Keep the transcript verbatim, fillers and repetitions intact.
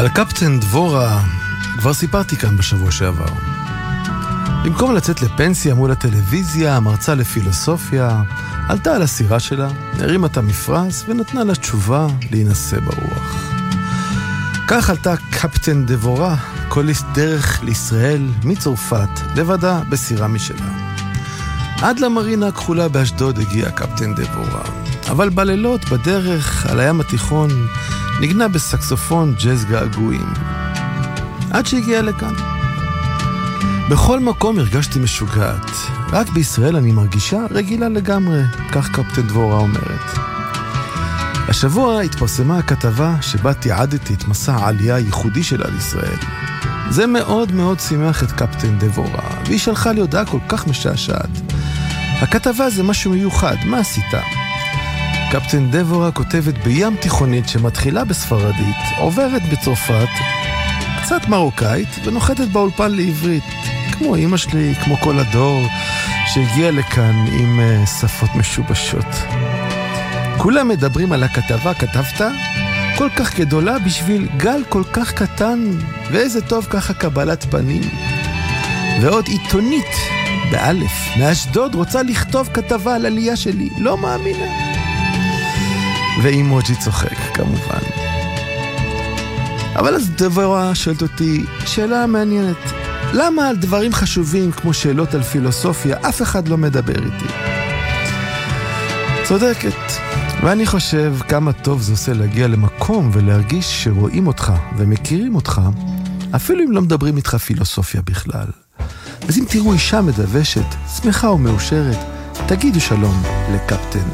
על קפטן דבורה כבר סיפרתי כאן בשבוע שעבר. במקום לצאת לפנסיה מול הטלוויזיה, המרצה לפילוסופיה עלתה על הסירה שלה, הרימה את המפרש ונתנה לה תשובה להינשא ברוח. כך עלתה קפטן דבורה, קוליסט דרך לישראל מצרפת, לבדה בסירה משלה. עד למרינה הכחולה באשדוד הגיע קפטן דבורה, אבל בלילות בדרך על הים התיכון נגנה בסקסופון ג'אז געגועים. עד שהגיעה לכאן. בכל מקום הרגשתי משוגעת. רק בישראל אני מרגישה רגילה לגמרי, כך קפטן דבורה אומרת. השבוע התפרסמה הכתבה שבה תיעדתי את מסע העלייה הייחודי שלה לישראל. זה מאוד מאוד שימח את קפטן דבורה, והיא שלחה לי הודעה כל כך משעשעת. הכתבה זה משהו מיוחד, מה עשיתה? קפטן דבורה כותבת בים תיכונית שמתחילה בספרדית, עוברת בצרפת, קצת מרוקאית, ונוחתת באולפן לעברית, כמו אמא שלי, כמו כל הדור שהגיע לכאן עם uh, שפות משובשות. כולם מדברים על הכתבה, כתבת? כל כך גדולה בשביל גל כל כך קטן, ואיזה טוב ככה קבלת פנים. ועוד עיתונית, באלף, מאשדוד רוצה לכתוב כתבה על עלייה שלי, לא מאמינה. ואימוג'י צוחק, כמובן. אבל אז דבורה שואלת אותי, שאלה מעניינת, למה על דברים חשובים כמו שאלות על פילוסופיה אף אחד לא מדבר איתי? צודקת, ואני חושב כמה טוב זה עושה להגיע למקום ולהרגיש שרואים אותך ומכירים אותך, אפילו אם לא מדברים איתך פילוסופיה בכלל. אז אם תראו אישה מדוושת, שמחה ומאושרת, תגידו שלום לקפטן